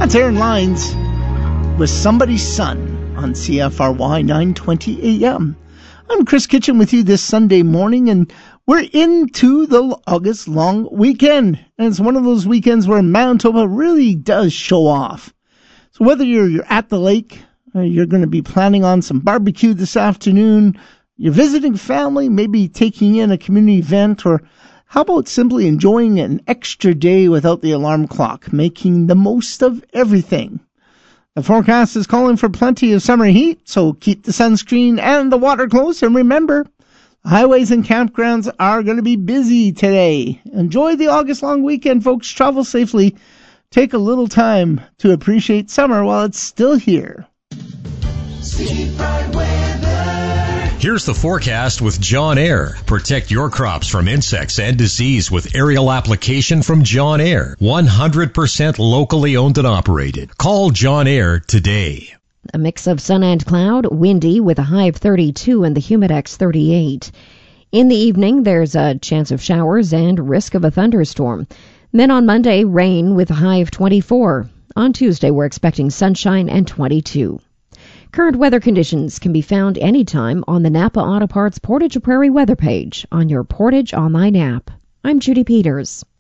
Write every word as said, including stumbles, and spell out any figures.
That's Aaron Lyons with Somebody's Son on C F R Y nine twenty A M. I'm Chris Kitchen with you this Sunday morning, and we're into the August long weekend. And it's one of those weekends where Manitoba really does show off. So whether you're, you're at the lake, or you're going to be planning on some barbecue this afternoon, you're visiting family, maybe taking in a community event, or how about simply enjoying an extra day without the alarm clock, making the most of everything? The forecast is calling for plenty of summer heat, so keep the sunscreen and the water close. And remember, highways and campgrounds are going to be busy today. Enjoy the August long weekend, folks. Travel safely. Take a little time to appreciate summer while it's still here. City Pride weather. Here's the forecast with John Air. Protect your crops from insects and disease with aerial application from John Air. one hundred percent locally owned and operated. Call John Air today. A mix of sun and cloud, windy with a high of thirty-two and the humidex thirty-eight. In the evening, there's a chance of showers and risk of a thunderstorm. Then on Monday, rain with a high of twenty-four. On Tuesday, we're expecting sunshine and twenty-two. Current weather conditions can be found anytime on the Napa Auto Parts Portage Prairie weather page on your Portage online app. I'm Judy Peters.